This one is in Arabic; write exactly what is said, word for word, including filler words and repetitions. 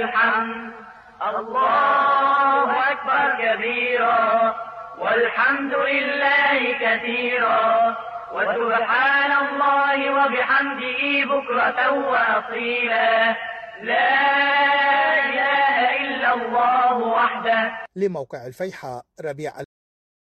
الحمد. الله أكبر كبيرا والحمد لله كثيرا وسبحان الله وبحمده بكرة وأصيلا. لا إله إلا الله وحده. لموقع الفيحاء، ربيع.